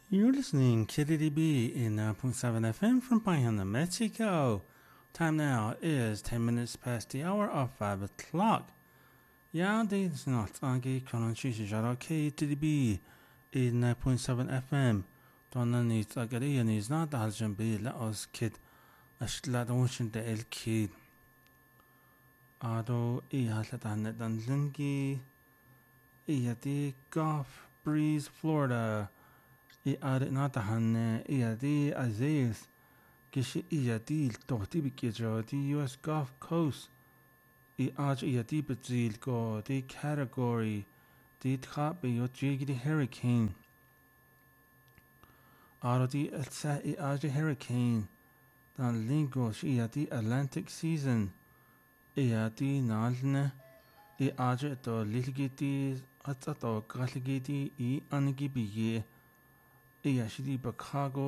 You're listening KDDB in 9.7 FM from Payana, Mexico. Time now is 10 minutes past the hour of 5 o'clock. Ja, dit is nacht aange kan Jaro KDDB in 9.7 FM. Dan niet agari en is not aljan be la os kid. Ashla donchen de el kid. Ado haslet an dan lingi. Di Gulf Breeze, Florida. Natahan di Azales. Gishi di tohti bikidro di US Gulf Coast. Di Brazil go di category di tchabe yo jigi hurricane. Di elsa hurricane. Dan lingo di Atlantic season. Di nalne. To lilgiti atsato kalgiti anigi biye. Shidi Chicago